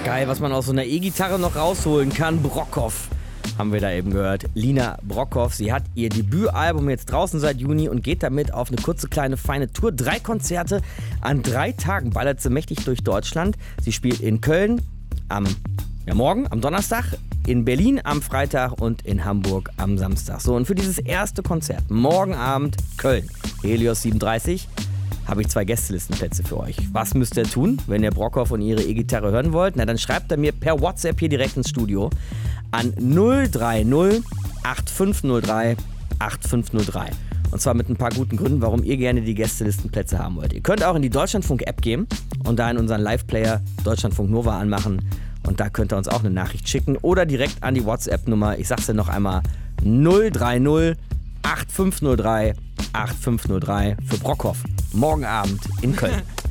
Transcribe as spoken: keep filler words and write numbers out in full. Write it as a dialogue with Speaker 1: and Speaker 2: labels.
Speaker 1: Geil, was man aus so einer E-Gitarre noch rausholen kann. Brockhoff haben wir da eben gehört. Lina Brockhoff, sie hat ihr Debütalbum jetzt draußen seit Juni und geht damit auf eine kurze, kleine, feine Tour. Drei Konzerte an drei Tagen ballert sie mächtig durch Deutschland. Sie spielt in Köln am ja, morgen, am Donnerstag, in Berlin am Freitag und in Hamburg am Samstag. So, und für dieses erste Konzert, morgen Abend Köln, Helios siebenunddreißig, habe ich zwei Gästelistenplätze für euch. Was müsst ihr tun, wenn ihr Brockhoff und ihre E-Gitarre hören wollt? Na, dann schreibt er mir per WhatsApp hier direkt ins Studio an null drei null acht fünf null drei acht fünf null drei. Und zwar mit ein paar guten Gründen, warum ihr gerne die Gästelistenplätze haben wollt. Ihr könnt auch in die Deutschlandfunk-App gehen und da in unseren Live-Player Deutschlandfunk Nova anmachen. Und da könnt ihr uns auch eine Nachricht schicken oder direkt an die WhatsApp-Nummer. Ich sag's dir noch einmal: null drei null acht fünf null drei acht fünf null drei für Brockhoff. Morgen Abend in Köln.